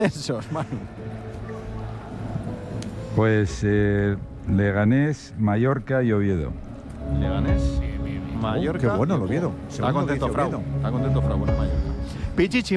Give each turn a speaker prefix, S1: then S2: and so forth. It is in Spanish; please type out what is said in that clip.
S1: Esos, Manu.
S2: Pues Leganés, Mallorca y Oviedo.
S1: Leganés, Mallorca.
S3: Qué bueno el Oviedo.
S1: Está contento Frau. Está contento Frau con el Mallorca. Pichichi.